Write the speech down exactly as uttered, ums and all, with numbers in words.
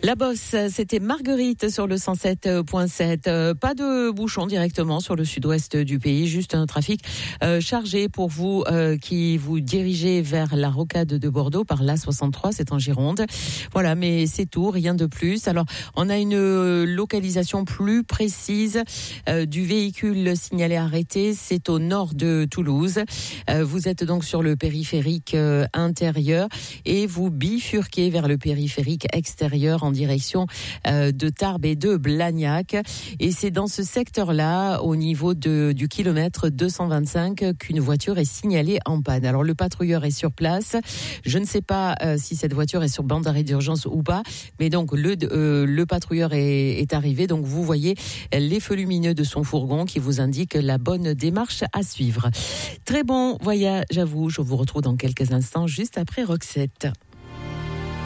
La Bosse, c'était Marguerite sur le cent sept virgule sept. Euh, pas de bouchons directement sur le sud-ouest du pays, juste un trafic euh, chargé pour vous euh, qui vous dirigez vers la rocade de Bordeaux par l'A soixante-trois, c'est en Gironde. Voilà, mais c'est tout, rien de plus. Alors, on a une localisation plus précise euh, du véhicule signalé arrêté, c'est au nord de Toulouse. Euh, vous êtes donc sur le périphérique euh, intérieur et vous bifurquez vers le périphérique extérieur en direction euh, de Tarbes et de Blagnac. Et c'est dans ce secteur-là, au niveau de, du kilomètre deux cent vingt-cinq, qu'une voiture est signalée en panne. Alors le patrouilleur est sur place. Je ne sais pas euh, si cette voiture est sur bande d'arrêt d'urgence ou pas, mais donc le, euh, le patrouilleur est, est arrivé. Donc vous voyez les feux lumineux de son fourgon qui vous indiquent la bonne démarche à suivre. Très bon voyage à vous. Je vous retrouve dans quelques instants, juste après Roxette.